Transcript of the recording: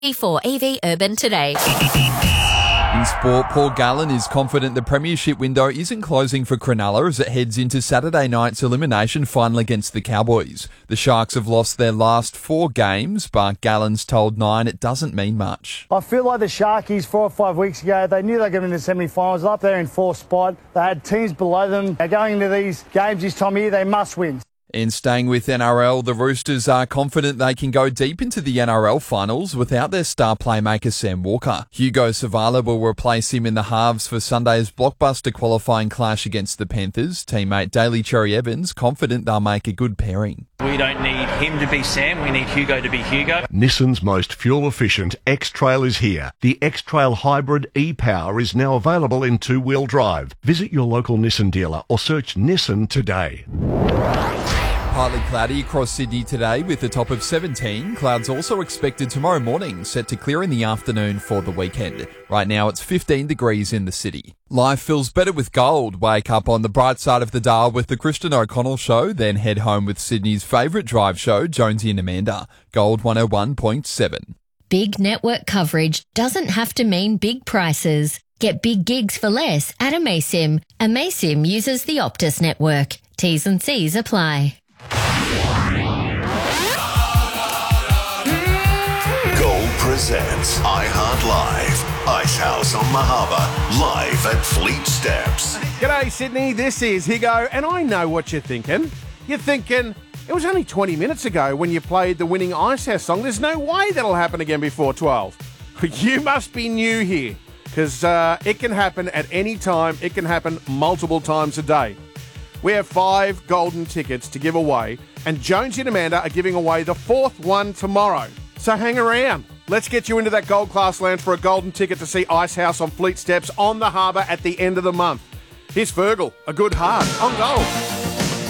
E4 EV Urban today. In sport, Paul Gallen is confident the premiership window isn't closing for Cronulla as it heads into Saturday night's elimination final against the Cowboys. The Sharks have lost their last 4 games, but Gallen's told Nine it doesn't mean much. I feel like the Sharkies 4 or 5 weeks ago, they knew they were going to win the semi-finals. Up there in 4th spot, they had teams below them. They're going into these games this time of year, they must win. And staying with NRL, the Roosters are confident they can go deep into the NRL finals without their star playmaker Sam Walker. Hugo Savala will replace him in the halves for Sunday's blockbuster qualifying clash against the Panthers. Teammate Daly Cherry Evans confident they'll make a good pairing. We don't need him to be Sam, we need Hugo to be Hugo. Nissan's most fuel-efficient X-Trail is here. The X-Trail Hybrid e-Power is now available in 2-wheel drive. Visit your local Nissan dealer or search Nissan today. Partly cloudy across Sydney today with a top of 17. Clouds also expected tomorrow morning, set to clear in the afternoon for the weekend. Right now it's 15 degrees in the city. Life feels better with gold. Wake up on the bright side of the dial with the Christian O'Connell Show, then head home with Sydney's favourite drive show, Jonesy and Amanda. Gold 101.7. Big network coverage doesn't have to mean big prices. Get big gigs for less at Amaysim. Amaysim uses the Optus network. T's and C's apply. Gold presents iHeart Live. Ice House on the Harbour, live at Fleet Steps. G'day Sydney, this is Higo, and I know what you're thinking. You're thinking, it was only 20 minutes ago when you played the winning Ice House song. There's no way that'll happen again before 12. You must be new here, because it can happen at any time. It can happen multiple times a day. We have 5 golden tickets to give away, and Jonesy and Amanda are giving away the 4th one tomorrow. So hang around. Let's get you into that gold class lounge for a golden ticket to see Ice House on Fleet Steps on the harbour at the end of the month. Here's Fergal, a good heart on gold.